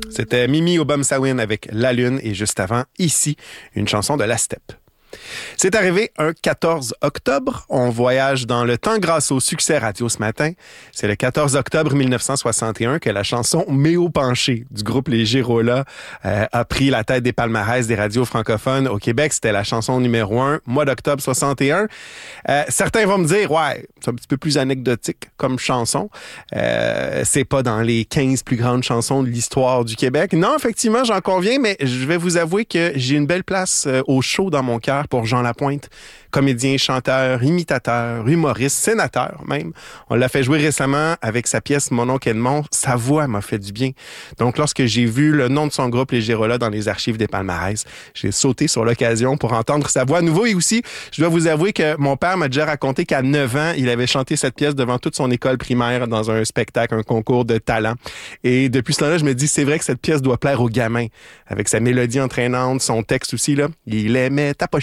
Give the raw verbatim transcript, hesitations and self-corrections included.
C'était Mimi Obama-Sawin avec La Lune et juste avant, ici, une chanson de La Steppe. C'est arrivé un quatorze octobre. On voyage dans le temps grâce au succès radio ce matin. C'est le quatorze octobre mille neuf cent soixante et un que la chanson Méo penché du groupe Les Girolas euh, a pris la tête des palmarès des radios francophones au Québec. C'était la chanson numéro un, mois d'octobre soixante et un. Euh, certains vont me dire, ouais, c'est un petit peu plus anecdotique comme chanson. Euh, c'est pas dans les quinze plus grandes chansons de l'histoire du Québec. Non, effectivement, j'en conviens, mais je vais vous avouer que j'ai une belle place euh, au show dans mon cœur pour Jean Lapointe, comédien, chanteur, imitateur, humoriste, sénateur même. On l'a fait jouer récemment avec sa pièce Mon oncle Edmond. Sa voix m'a fait du bien. Donc, lorsque j'ai vu le nom de son groupe, Les Girolas, dans les archives des palmarès, j'ai sauté sur l'occasion pour entendre sa voix à nouveau. Et aussi, je dois vous avouer que mon père m'a déjà raconté qu'à neuf ans, il avait chanté cette pièce devant toute son école primaire dans un spectacle, un concours de talent. Et depuis ce temps-là, je me dis, c'est vrai que cette pièce doit plaire aux gamins. Avec sa mélodie entraînante, son texte aussi, là. Il aimait ta poche